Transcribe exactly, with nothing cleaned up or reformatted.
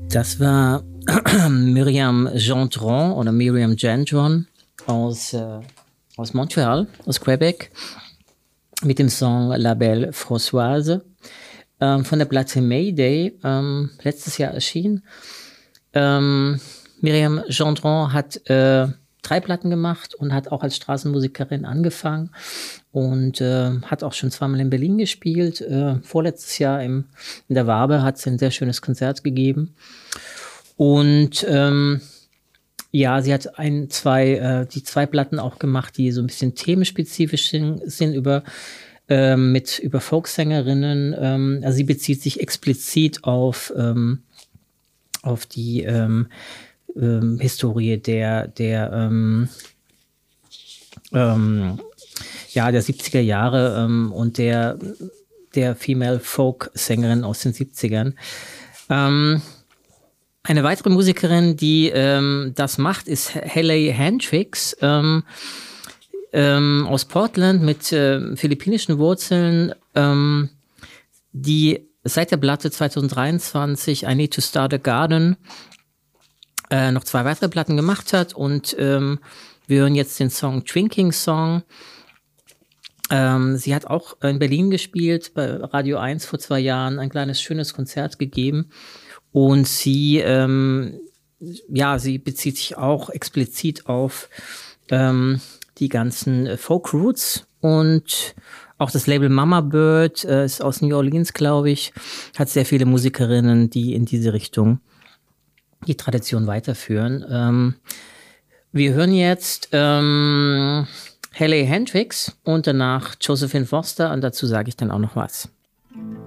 Das war Myriam Gendron oder Myriam Gendron aus, äh, aus Montreal, aus Quebec, mit dem Song La Belle Françoise ähm, von der Platte Mayday, ähm, letztes Jahr erschienen. Ähm, Myriam Gendron hat äh, drei Platten gemacht und hat auch als Straßenmusikerin angefangen und äh, hat auch schon zweimal in Berlin gespielt. Äh, vorletztes Jahr im, in der Wabe hat sie ein sehr schönes Konzert gegeben. Und ähm, ja, sie hat ein, zwei, äh, die zwei Platten auch gemacht, die so ein bisschen themenspezifisch sind, sind über ähm, mit über Folksängerinnen. Ähm, also sie bezieht sich explizit auf ähm, auf die ähm, ähm, Historie der der ähm, ähm, ja der siebziger Jahre ähm, und der der Female Folk Sängerin aus den siebzigern. Ähm, Eine weitere Musikerin, die ähm, das macht, ist Hayley Hendricks ähm, ähm, aus Portland mit äh, philippinischen Wurzeln, ähm, die seit der Platte zwanzig dreiundzwanzig I Need to Start a Garden äh, noch zwei weitere Platten gemacht hat. Und ähm, wir hören jetzt den Song Drinking Song. Ähm, sie hat auch in Berlin gespielt, bei Radio eins vor zwei Jahren, ein kleines, schönes Konzert gegeben. Und sie, ähm, ja, sie bezieht sich auch explizit auf ähm, die ganzen Folk Roots und auch das Label Mama Bird äh, ist aus New Orleans, glaube ich, hat sehr viele Musikerinnen, die in diese Richtung die Tradition weiterführen. Ähm, wir hören jetzt ähm, Hayley Hendricks und danach Josephine Foster und dazu sage ich dann auch noch was.